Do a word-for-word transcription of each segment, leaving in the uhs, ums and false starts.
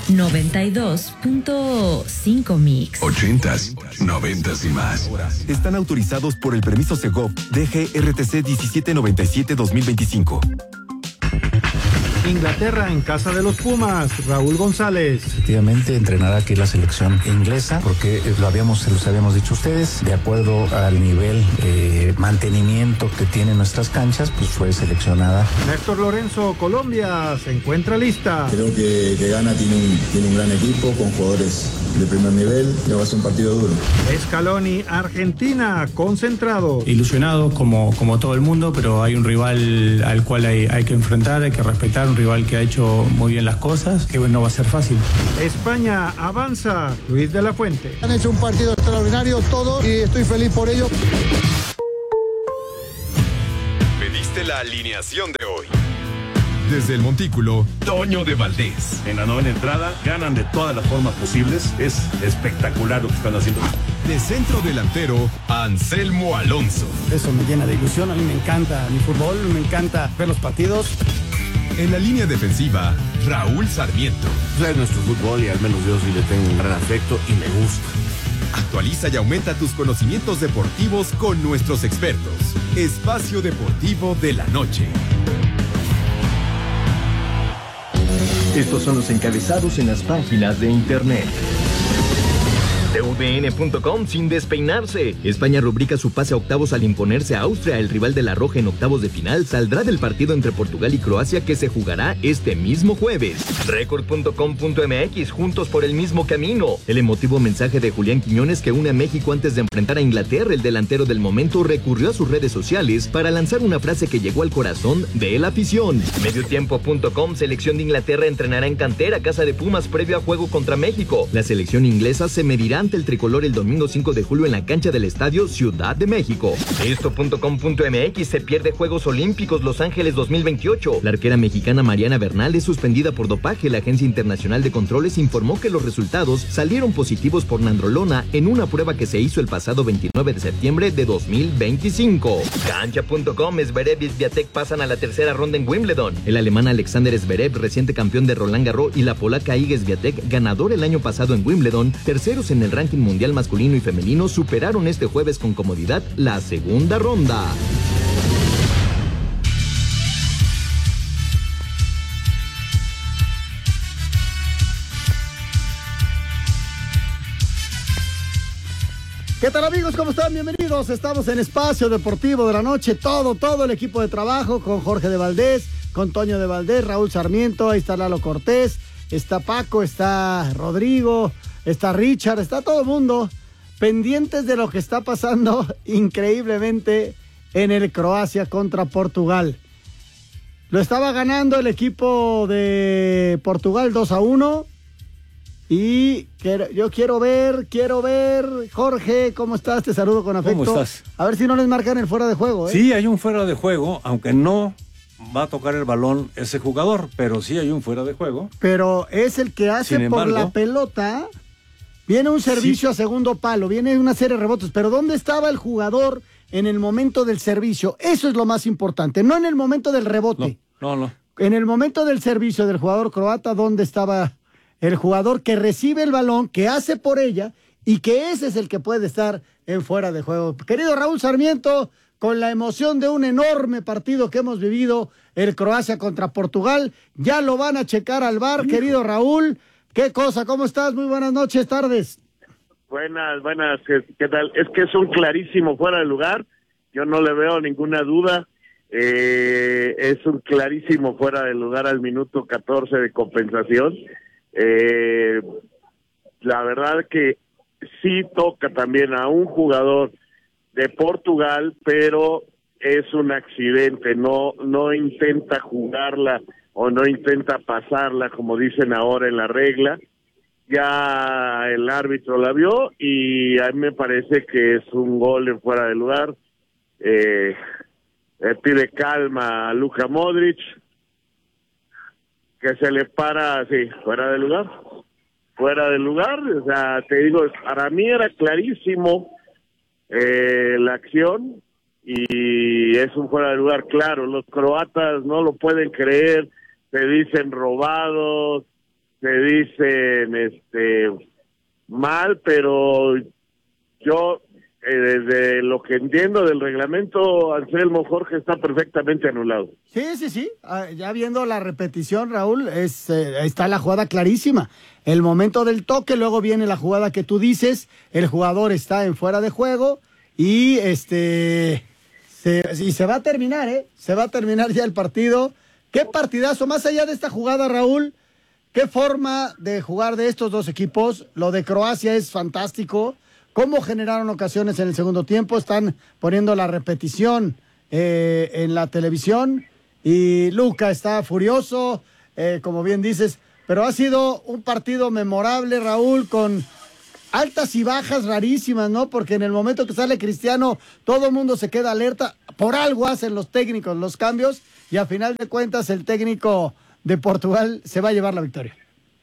noventa y dos punto cinco Mix. Ochentas, noventas y más. Están autorizados por el permiso Segov D G R T C diecisiete noventa y siete dos mil veinticinco. Inglaterra en casa de los Pumas, Raúl González. Efectivamente, entrenará aquí la selección inglesa, porque lo habíamos, se los habíamos dicho ustedes, de acuerdo al nivel de mantenimiento que tienen nuestras canchas, pues fue seleccionada. Néstor Lorenzo, Colombia, se encuentra lista. Creo que, que Ghana tiene un, tiene un gran equipo con jugadores de primer nivel, que va a ser un partido duro. Scaloni, Argentina, concentrado. Ilusionado como, como todo el mundo, pero hay un rival al cual hay, hay que enfrentar, hay que respetar, un rival que ha hecho muy bien las cosas, que no va a ser fácil. España avanza, Luis de la Fuente. Han hecho un partido extraordinario todos y estoy feliz por ello. Pediste la alineación de hoy. Desde el Montículo, Toño de Valdés. En la novena entrada, ganan de todas las formas posibles. Es espectacular lo que están haciendo. De centro delantero, Anselmo Alonso. Eso me llena de ilusión. A mí me encanta mi fútbol, me encanta ver los partidos. En la línea defensiva, Raúl Sarmiento. Es nuestro fútbol y al menos yo sí le tengo un gran afecto y me gusta. Actualiza y aumenta tus conocimientos deportivos con nuestros expertos. Espacio Deportivo de la Noche. Estos son los encabezados en las páginas de internet. T V N punto com sin despeinarse. España rubrica su pase a octavos al imponerse a Austria. El rival de la Roja en octavos de final saldrá del partido entre Portugal y Croacia que se jugará este mismo jueves. Record punto com punto M X, juntos por el mismo camino. El emotivo mensaje de Julián Quiñones que une a México antes de enfrentar a Inglaterra. El delantero del momento recurrió a sus redes sociales para lanzar una frase que llegó al corazón de la afición. Mediotiempo punto com, selección de Inglaterra entrenará en cantera casa de Pumas previo a juego contra México. La selección inglesa se medirá ante el tricolor el domingo cinco de julio en la cancha del Estadio Ciudad de México. Esto punto com punto M X, se pierde Juegos Olímpicos Los Ángeles dos mil veintiocho. La arquera mexicana Mariana Bernal es suspendida por dopaje. La Agencia Internacional de Controles informó que los resultados salieron positivos por nandrolona en una prueba que se hizo el pasado veintinueve de septiembre de dos mil veinticinco. Cancha punto com, Zverev y Swiatek pasan a la tercera ronda en Wimbledon. El alemán Alexander Zverev, reciente campeón de Roland Garros, y la polaca Iga Swiatek, ganador el año pasado en Wimbledon, terceros en el ranking mundial masculino y femenino, superaron este jueves con comodidad la segunda ronda. ¿Qué tal, amigos? ¿Cómo están? Bienvenidos. Estamos en Espacio Deportivo de la Noche. Todo, todo el equipo de trabajo con Jorge de Valdés, con Toño de Valdés, Raúl Sarmiento, ahí está Lalo Cortés, está Paco, está Rodrigo, está Richard, está todo el mundo pendientes de lo que está pasando increíblemente en el Croacia contra Portugal. Lo estaba ganando el equipo de Portugal dos a uno. Y quiero, yo quiero ver, quiero ver, Jorge, ¿cómo estás? Te saludo con afecto. ¿Cómo estás? A ver si no les marcan el fuera de juego, ¿eh? Sí, hay un fuera de juego, aunque no va a tocar el balón ese jugador, pero sí hay un fuera de juego. Pero es el que hace Sin por embargo, la pelota, viene un servicio sí. a segundo palo, viene una serie de rebotes, pero ¿dónde estaba el jugador en el momento del servicio? Eso es lo más importante, no en el momento del rebote. No, no, no. En el momento del servicio del jugador croata, ¿dónde estaba el jugador que recibe el balón, que hace por ella, y que ese es el que puede estar en fuera de juego? Querido Raúl Sarmiento, con la emoción de un enorme partido que hemos vivido, el Croacia contra Portugal, ya lo van a checar al V A R, querido Raúl. ¿Qué cosa? ¿Cómo estás? Muy buenas noches, tardes. Buenas, buenas, ¿qué tal? Es que es un clarísimo fuera de lugar, yo no le veo ninguna duda, eh, es un clarísimo fuera de lugar al minuto catorce de compensación. Eh, la verdad que sí toca también a un jugador de Portugal, pero es un accidente, no no intenta jugarla o no intenta pasarla como dicen ahora en la regla. Ya el árbitro la vio y a mí me parece que es un gol en fuera de lugar. Eh, eh, pide calma a Luka Modric, que se le para, sí, fuera de lugar, fuera de lugar, o sea, te digo, para mí era clarísimo eh, la acción, y es un fuera de lugar, claro, los croatas no lo pueden creer, te dicen robados, se dicen este mal, pero yo eh, desde lo que entiendo del reglamento, Anselmo, Jorge, está perfectamente anulado. Sí, sí, sí, ah, ya viendo la repetición, Raúl, es, eh, está la jugada clarísima. El momento del toque, luego viene la jugada que tú dices, el jugador está en fuera de juego y este se, y se va a terminar, ¿eh? Se va a terminar ya el partido. Qué partidazo, más allá de esta jugada, Raúl, qué forma de jugar de estos dos equipos. Lo de Croacia es fantástico. Cómo generaron ocasiones en el segundo tiempo. Están poniendo la repetición eh, en la televisión. Y Luka está furioso, eh, como bien dices. Pero ha sido un partido memorable, Raúl, con altas y bajas rarísimas, ¿no? Porque en el momento que sale Cristiano, todo el mundo se queda alerta. Por algo hacen los técnicos los cambios. Y a final de cuentas, el técnico de Portugal se va a llevar la victoria.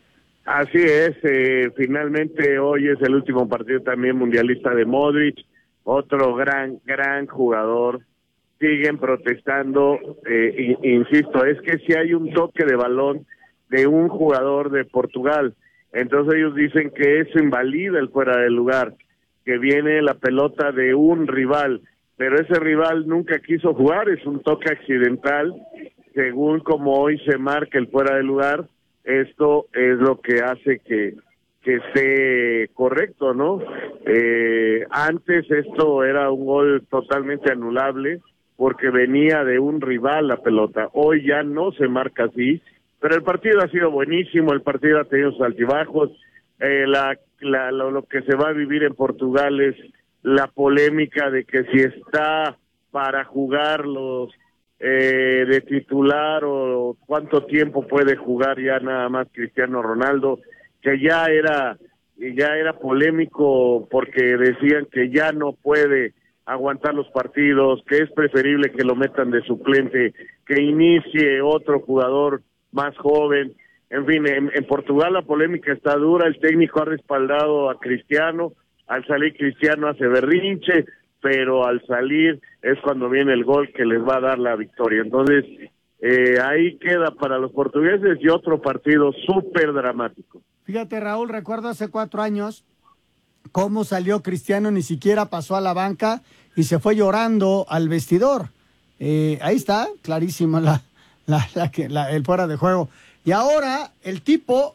Así es, eh, finalmente hoy es el último partido también mundialista de Modric, otro gran, gran jugador. Siguen protestando, eh, insisto, es que si hay un toque de balón de un jugador de Portugal, entonces ellos dicen que eso invalida el fuera de lugar, que viene la pelota de un rival, pero ese rival nunca quiso jugar, es un toque accidental, según como hoy se marca el fuera de lugar. Esto es lo que hace que, que esté correcto, ¿no? Eh, antes esto era un gol totalmente anulable porque venía de un rival la pelota. Hoy ya no se marca así, pero el partido ha sido buenísimo, el partido ha tenido sus altibajos. Eh, la, la, lo, lo que se va a vivir en Portugal es la polémica de que si está para jugar los Eh, de titular o cuánto tiempo puede jugar ya nada más Cristiano Ronaldo, que ya era ya era polémico porque decían que ya no puede aguantar los partidos, que es preferible que lo metan de suplente, que inicie otro jugador más joven. En fin, en, en Portugal la polémica está dura, el técnico ha respaldado a Cristiano, al salir Cristiano hace berrinche, pero al salir es cuando viene el gol que les va a dar la victoria. Entonces, eh, ahí queda para los portugueses y otro partido súper dramático. Fíjate, Raúl, recuerdo hace cuatro años cómo salió Cristiano, ni siquiera pasó a la banca y se fue llorando al vestidor. Eh, ahí está, clarísimo la, la, la, la, el fuera de juego. Y ahora el tipo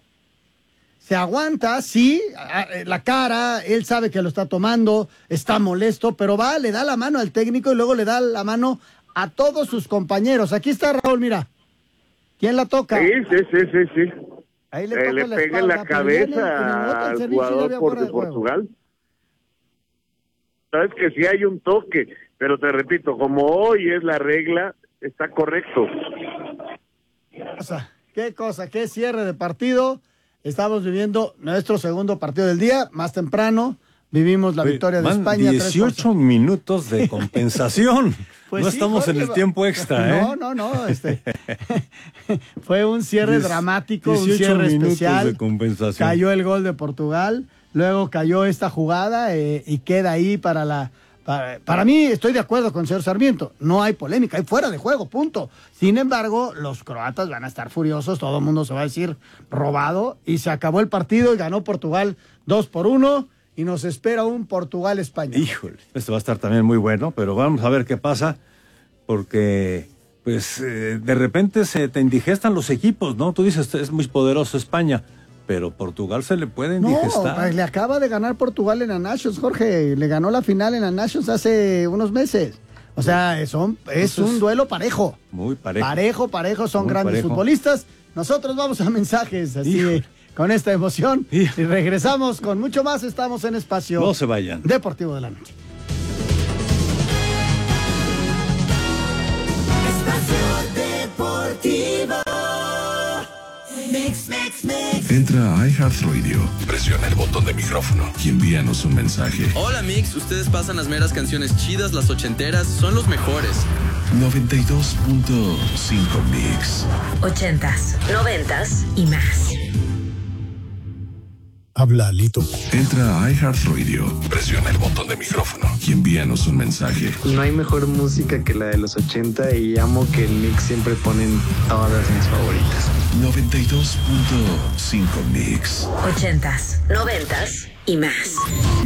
se aguanta, sí, la cara, él sabe que lo está tomando, está molesto, pero va, le da la mano al técnico y luego le da la mano a todos sus compañeros. Aquí está Raúl, mira. ¿Quién la toca? Sí, sí, sí, sí, sí. Ahí le, eh, le la pega en la cabeza al jugador por de Portugal. Sabes que sí hay un toque, pero te repito, como hoy es la regla, está correcto. ¿Qué cosa? ¿Qué cosa? ¿Qué cierre de partido? Estamos viviendo nuestro segundo partido del día, más temprano. Vivimos la victoria de España. dieciocho minutos de compensación. Pues no sí, estamos Jorge, en el tiempo extra, ¿eh? No, no, no. Este, fue un cierre Diez, dramático, un cierre especial. De compensación. Cayó el gol de Portugal, luego cayó esta jugada eh, y queda ahí para la... Para, para mí, estoy de acuerdo con el señor Sarmiento, no hay polémica, hay fuera de juego, punto. Sin embargo, los croatas van a estar furiosos, todo el mundo se va a decir robado, y se acabó el partido y ganó Portugal dos por uno, y nos espera un Portugal-España. Híjole, esto va a estar también muy bueno, pero vamos a ver qué pasa, porque pues eh, de repente se te indigestan los equipos, ¿no? Tú dices, es muy poderoso España, pero Portugal se le puede indigestar. No, le acaba de ganar Portugal en la Nations, Jorge. Le ganó la final en la Nations hace unos meses. O sea, son, es un duelo parejo. Muy parejo. Parejo, parejo, son muy grandes parejo. futbolistas. Nosotros vamos a mensajes, así Híjole. con esta emoción. Híjole. Y regresamos con mucho más. Estamos en Espacio No se vayan. Deportivo de la Noche. Espacio Deportivo. Mix, mix, mix. Entra a iHeartRadio, presiona el botón de micrófono y envíanos un mensaje. Hola Mix, ustedes pasan las meras canciones chidas, las ochenteras, son los mejores. noventa y dos punto cinco Mix. Ochentas, noventas y más. Habla Alito. Entra a iHeartRadio, presiona el botón de micrófono y envíanos un mensaje. No hay mejor música que la de los ochenta y amo que en Mix siempre ponen todas mis favoritas. noventa y dos punto cinco Mix. Ochentas, noventas y más.